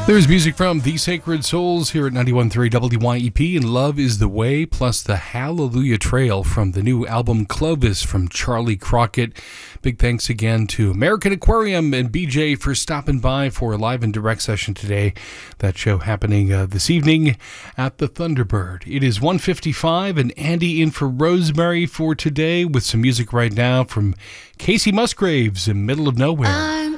There's music from The Sacred Souls here at 91.3 WYEP, and Love is the Way, plus the Hallelujah Trail from the new album Clovis from Charlie Crockett. Big thanks again to American Aquarium and BJ for stopping by for a live and direct session today. That show happening this evening at the Thunderbird. It is 1:55, and Andy in for Rosemary for today with some music right now from Casey Musgraves in Middle of Nowhere. I'm